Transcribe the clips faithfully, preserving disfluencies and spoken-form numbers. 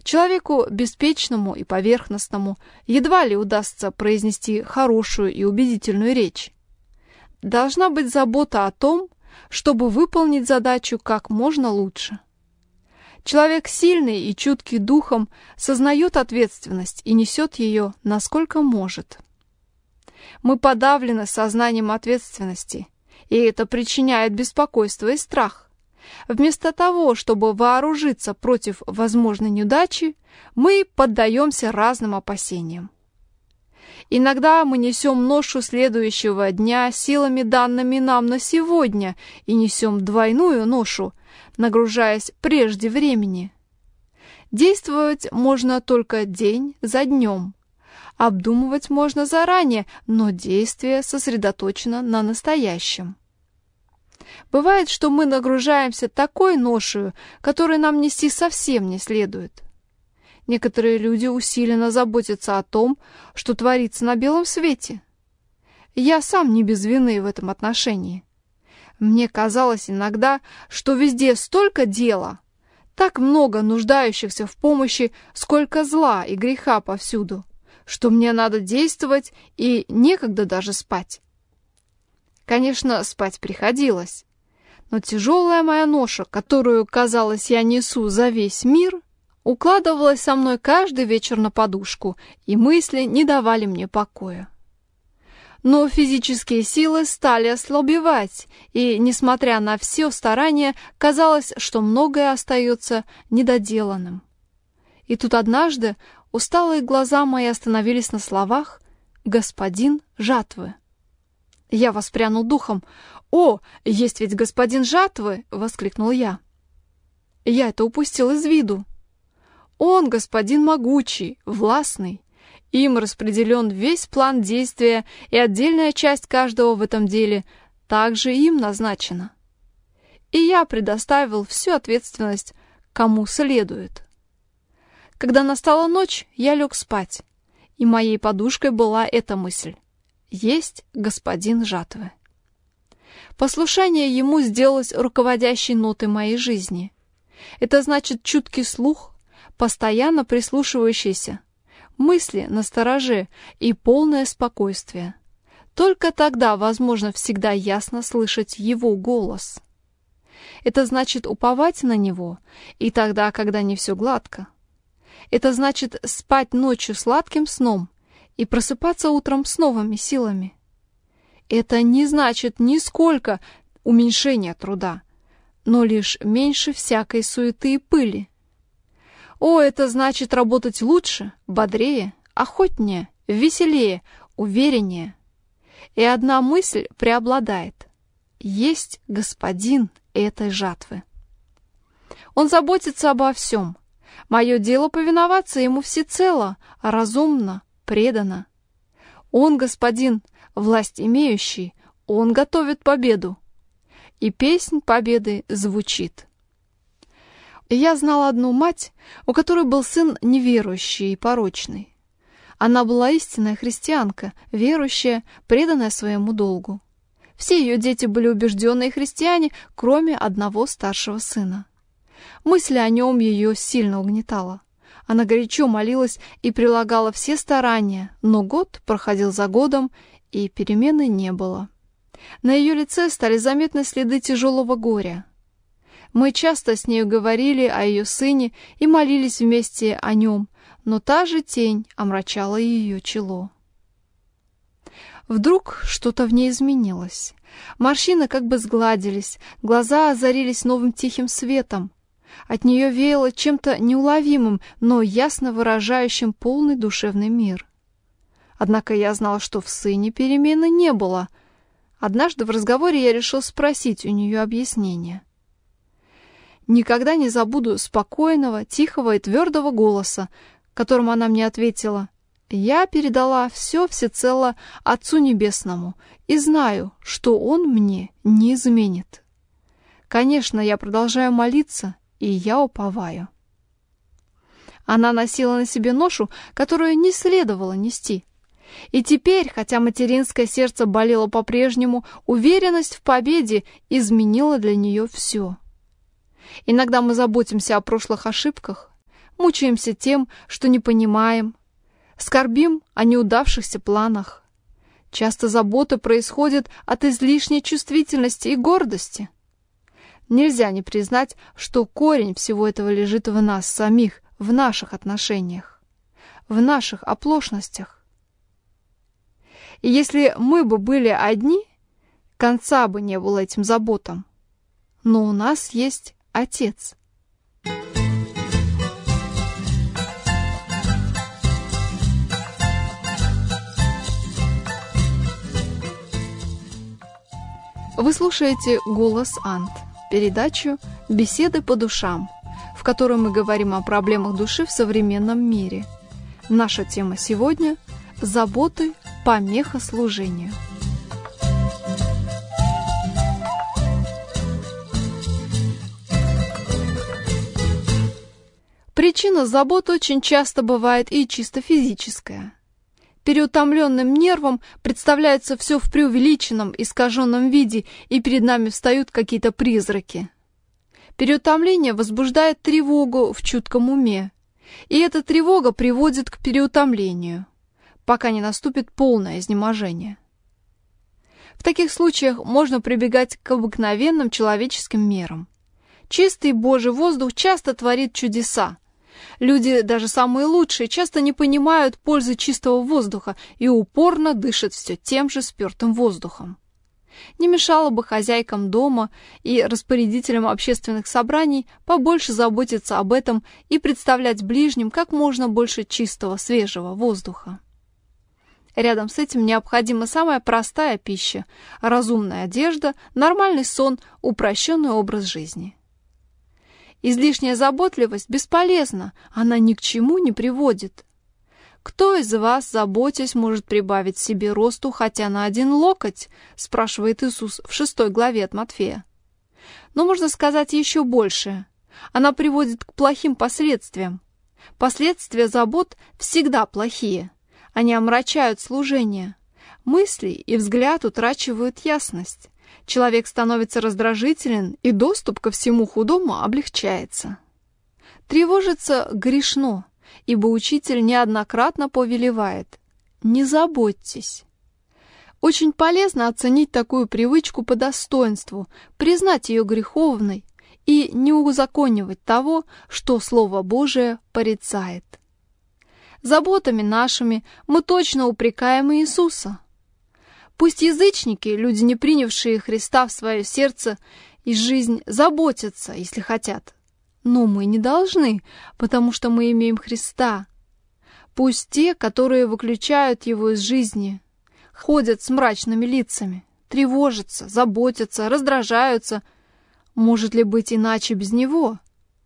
Человеку беспечному и поверхностному едва ли удастся произнести хорошую и убедительную речь. Должна быть забота о том, чтобы выполнить задачу как можно лучше. Человек сильный и чуткий духом сознает ответственность и несет ее, насколько может. Мы подавлены сознанием ответственности, и это причиняет беспокойство и страх. Вместо того, чтобы вооружиться против возможной неудачи, мы поддаемся разным опасениям. Иногда мы несем ношу следующего дня силами, данными нам на сегодня, и несем двойную ношу, нагружаясь прежде времени. Действовать можно только день за днем. Обдумывать можно заранее, но действие сосредоточено на настоящем. Бывает, что мы нагружаемся такой ношею, которую нам нести совсем не следует. Некоторые люди усиленно заботятся о том, что творится на белом свете. Я сам не без вины в этом отношении. Мне казалось иногда, что везде столько дела, так много нуждающихся в помощи, сколько зла и греха повсюду, что мне надо действовать и некогда даже спать. Конечно, спать приходилось, но тяжелая моя ноша, которую, казалось, я несу за весь мир, укладывалась со мной каждый вечер на подушку, и мысли не давали мне покоя. Но физические силы стали ослабевать, и, несмотря на все старания, казалось, что многое остается недоделанным. И тут однажды усталые глаза мои остановились на словах «Господин жатвы». Я воспрянул духом. «О, есть ведь господин жатвы!» — воскликнул я. Я это упустил из виду. Он господин могучий, властный. Им распределен весь план действия, и отдельная часть каждого в этом деле также им назначена. И я предоставил всю ответственность кому следует. Когда настала ночь, я лег спать, и моей подушкой была эта мысль: есть господин жатвы. Послушание ему сделалось руководящей нотой моей жизни. Это значит чуткий слух, постоянно прислушивающийся, мысли настороже и полное спокойствие. Только тогда возможно всегда ясно слышать его голос. Это значит уповать на него и тогда, когда не все гладко. Это значит спать ночью сладким сном и просыпаться утром с новыми силами. Это не значит нисколько уменьшения труда, но лишь меньше всякой суеты и пыли. О, это значит работать лучше, бодрее, охотнее, веселее, увереннее. И одна мысль преобладает: есть господин этой жатвы. Он заботится обо всем. Мое дело повиноваться ему всецело, разумно, преданно. Он господин, власть имеющий, он готовит победу. И песнь победы звучит. Я знала одну мать, у которой был сын неверующий и порочный. Она была истинная христианка, верующая, преданная своему долгу. Все ее дети были убежденные христиане, кроме одного старшего сына. Мысль о нем ее сильно угнетала. Она горячо молилась и прилагала все старания, но год проходил за годом, и перемены не было. На ее лице стали заметны следы тяжелого горя. Мы часто с нею говорили о ее сыне и молились вместе о нем, но та же тень омрачала ее чело. Вдруг что-то в ней изменилось. Морщины как бы сгладились, глаза озарились новым тихим светом. От нее веяло чем-то неуловимым, но ясно выражающим полный душевный мир. Однако я знал, что в сыне перемены не было. Однажды в разговоре я решил спросить у нее объяснение. Никогда не забуду спокойного, тихого и твердого голоса, которым она мне ответила: «Я передала все всецело Отцу Небесному и знаю, что Он мне не изменит. Конечно, я продолжаю молиться, и я уповаю». Она носила на себе ношу, которую не следовало нести. И теперь, хотя материнское сердце болело по-прежнему, уверенность в победе изменила для нее все. Иногда мы заботимся о прошлых ошибках, мучаемся тем, что не понимаем, скорбим о неудавшихся планах. Часто забота происходит от излишней чувствительности и гордости. Нельзя не признать, что корень всего этого лежит в нас самих, в наших отношениях, в наших оплошностях. И если мы бы были одни, конца бы не было этим заботам. Но у нас есть Отец. Вы слушаете «Голос Ант», передачу «Беседы по душам», в которой мы говорим о проблемах души в современном мире. Наша тема сегодня – заботы, помеха служению. Причина забот очень часто бывает и чисто физическая. Переутомленным нервам представляется все в преувеличенном, искаженном виде, и перед нами встают какие-то призраки. Переутомление возбуждает тревогу в чутком уме, и эта тревога приводит к переутомлению, пока не наступит полное изнеможение. В таких случаях можно прибегать к обыкновенным человеческим мерам. Чистый Божий воздух часто творит чудеса. Люди, даже самые лучшие, часто не понимают пользы чистого воздуха и упорно дышат все тем же спертым воздухом. Не мешало бы хозяйкам дома и распорядителям общественных собраний побольше заботиться об этом и представлять ближним как можно больше чистого, свежего воздуха. Рядом с этим необходима самая простая пища, разумная одежда, нормальный сон, упрощенный образ жизни. Излишняя заботливость бесполезна, она ни к чему не приводит. «Кто из вас, заботясь, может прибавить себе росту хотя на один локоть?» – спрашивает Иисус в шестой главе от Матфея. Но можно сказать еще больше. Она приводит к плохим последствиям. Последствия забот всегда плохие. Они омрачают служение. Мысли и взгляд утрачивают ясность. Человек становится раздражителен, и доступ ко всему худому облегчается. Тревожиться грешно, ибо учитель неоднократно повелевает: «Не заботьтесь». Очень полезно оценить такую привычку по достоинству, признать ее греховной и не узаконивать того, что Слово Божие порицает. Заботами нашими мы точно упрекаем Иисуса. Пусть язычники, люди, не принявшие Христа в свое сердце и жизнь, заботятся, если хотят. Но мы не должны, потому что мы имеем Христа. Пусть те, которые выключают Его из жизни, ходят с мрачными лицами, тревожатся, заботятся, раздражаются. Может ли быть иначе без Него?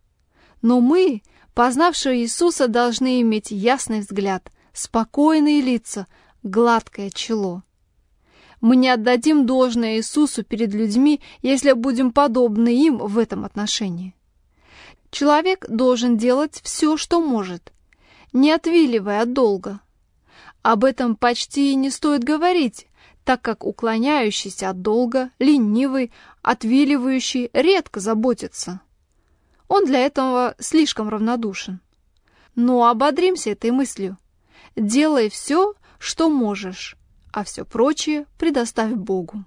Но мы, познавшие Иисуса, должны иметь ясный взгляд, спокойные лица, гладкое чело. Мы не отдадим должное Иисусу перед людьми, если будем подобны им в этом отношении. Человек должен делать все, что может, не отвиливая от долга. Об этом почти и не стоит говорить, так как уклоняющийся от долга, ленивый, отвиливающий редко заботится. Он для этого слишком равнодушен. Но ободримся этой мыслью. Делай все, что можешь, а все прочее предоставь Богу.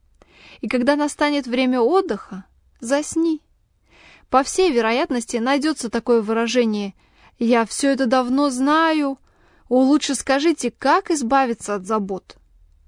И когда настанет время отдыха, засни. По всей вероятности найдется такое выражение: «Я все это давно знаю». О, лучше скажите, как избавиться от забот.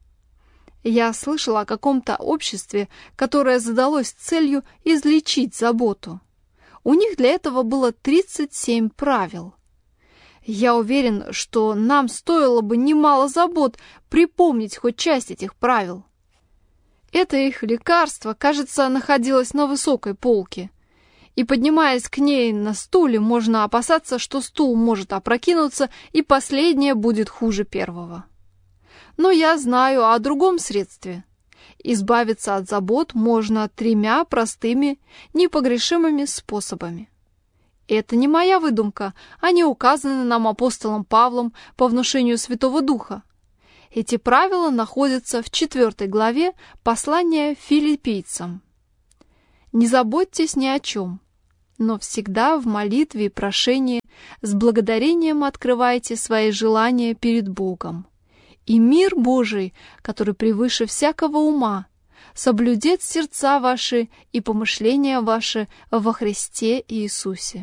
Я слышала о каком-то обществе, которое задалось целью излечить заботу. У них для этого было тридцать семь правил. Я уверен, что нам стоило бы немало забот припомнить хоть часть этих правил. Это их лекарство, кажется, находилось на высокой полке, и, поднимаясь к ней на стуле, можно опасаться, что стул может опрокинуться, и последнее будет хуже первого. Но я знаю о другом средстве. Избавиться от забот можно тремя простыми, непогрешимыми способами. Это не моя выдумка, они указаны нам апостолом Павлом по внушению Святого Духа. Эти правила находятся в четвертой главе послания филиппийцам. «Не заботьтесь ни о чем, но всегда в молитве и прошении с благодарением открывайте свои желания перед Богом. И мир Божий, который превыше всякого ума, соблюдет сердца ваши и помышления ваши во Христе Иисусе.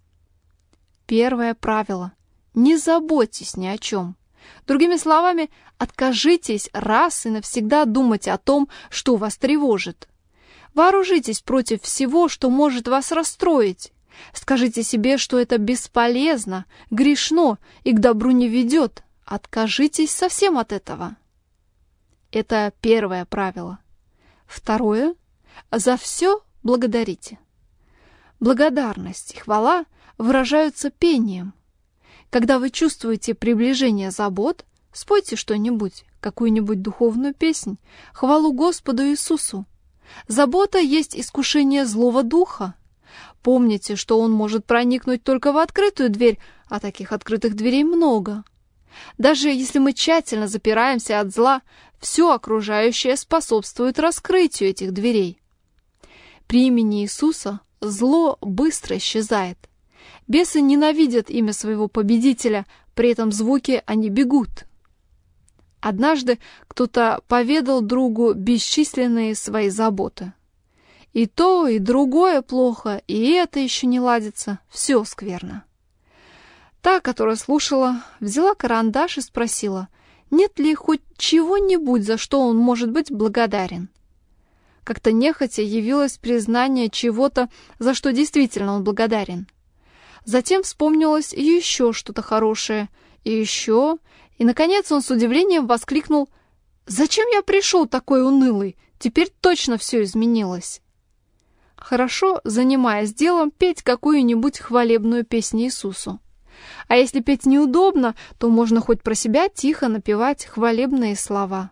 Первое правило. Не заботьтесь ни о чем. Другими словами, откажитесь раз и навсегда думать о том, что вас тревожит. Вооружитесь против всего, что может вас расстроить. Скажите себе, что это бесполезно, грешно и к добру не ведет. Откажитесь совсем от этого. Это первое правило. Второе. За все благодарите. Благодарность и хвала выражаются пением. Когда вы чувствуете приближение забот, спойте что-нибудь, какую-нибудь духовную песнь, хвалу Господу Иисусу. Забота есть искушение злого духа. Помните, что он может проникнуть только в открытую дверь, а таких открытых дверей много. Даже если мы тщательно запираемся от зла, все окружающее способствует раскрытию этих дверей. При имени Иисуса зло быстро исчезает. Бесы ненавидят имя своего победителя, при этом звуке они бегут. Однажды кто-то поведал другу бесчисленные свои заботы. И то, и другое плохо, и это еще не ладится, все скверно. Та, которая слушала, взяла карандаш и спросила, нет ли хоть чего-нибудь, за что он может быть благодарен. Как-то нехотя явилось признание чего-то, за что действительно он благодарен. Затем вспомнилось еще что-то хорошее, и еще, и, наконец, он с удивлением воскликнул: «Зачем я пришел такой унылый? Теперь точно все изменилось». Хорошо, занимаясь делом, петь какую-нибудь хвалебную песню Иисусу. А если петь неудобно, то можно хоть про себя тихо напевать хвалебные слова.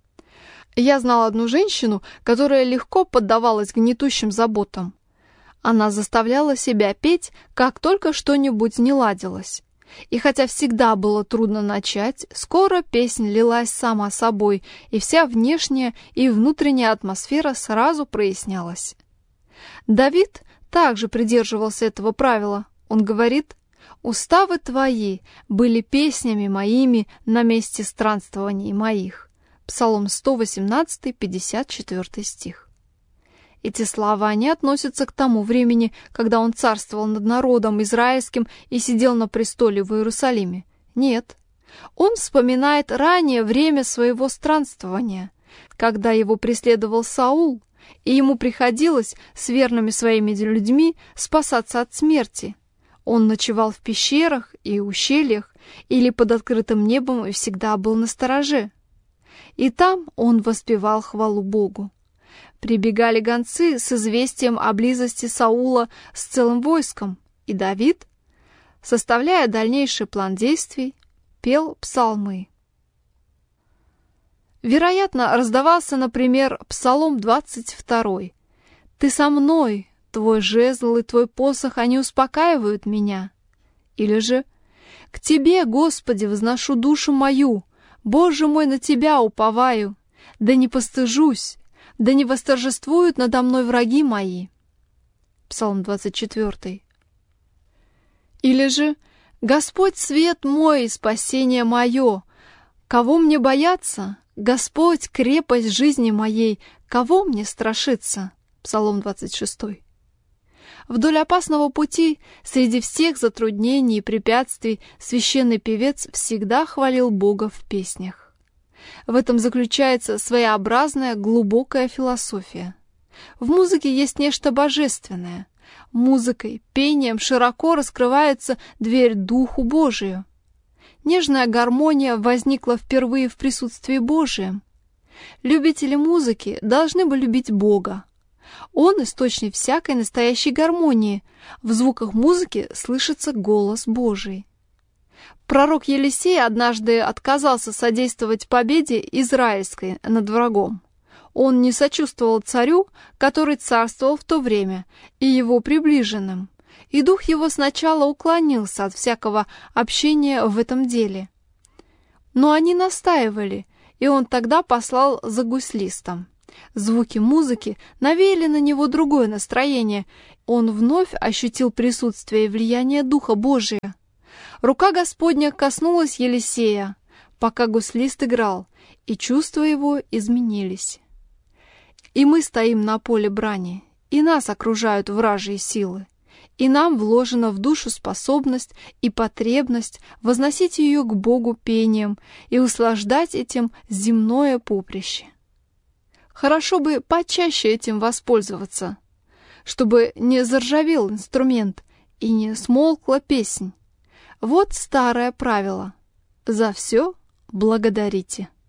Я знала одну женщину, которая легко поддавалась гнетущим заботам. Она заставляла себя петь, как только что-нибудь не ладилось. И хотя всегда было трудно начать, скоро песнь лилась сама собой, и вся внешняя и внутренняя атмосфера сразу прояснялась. Давид также придерживался этого правила. Он говорит: «Уставы твои были песнями моими на месте странствований моих». Псалом сто восемнадцать, пятьдесят четвёртый стих. Эти слова не относятся к тому времени, когда он царствовал над народом израильским и сидел на престоле в Иерусалиме. Нет. Он вспоминает раннее время своего странствования, когда его преследовал Саул, и ему приходилось с верными своими людьми спасаться от смерти. Он ночевал в пещерах и ущельях или под открытым небом и всегда был настороже. И там он воспевал хвалу Богу. Прибегали гонцы с известием о близости Саула с целым войском, и Давид, составляя дальнейший план действий, пел псалмы. Вероятно, раздавался, например, Псалом двадцать второй. «Ты со мной, твой жезл и твой посох, они успокаивают меня». Или же «К тебе, Господи, возношу душу мою, Боже мой, на тебя уповаю, да не постыжусь, да не восторжествуют надо мной враги мои». Псалом двадцать четвёртый. Или же «Господь свет мой и спасение мое, кого мне бояться? Господь крепость жизни моей, кого мне страшиться?» Псалом двадцать шестой. Вдоль опасного пути, среди всех затруднений и препятствий, священный певец всегда хвалил Бога в песнях. В этом заключается своеобразная глубокая философия. В музыке есть нечто божественное. Музыкой, пением широко раскрывается дверь Духу Божию. Нежная гармония возникла впервые в присутствии Божием. Любители музыки должны бы любить Бога. Он источник всякой настоящей гармонии. В звуках музыки слышится голос Божий. Пророк Елисей однажды отказался содействовать победе израильской над врагом. Он не сочувствовал царю, который царствовал в то время, и его приближенным, и дух его сначала уклонился от всякого общения в этом деле. Но они настаивали, и он тогда послал за гуслистом. Звуки музыки навеяли на него другое настроение. Он вновь ощутил присутствие и влияние Духа Божия. Рука Господня коснулась Елисея, пока гуслист играл, и чувства его изменились. И мы стоим на поле брани, и нас окружают вражьи силы, и нам вложена в душу способность и потребность возносить ее к Богу пением и услаждать этим земное поприще. Хорошо бы почаще этим воспользоваться, чтобы не заржавел инструмент и не смолкла песнь. Вот старое правило: за все благодарите.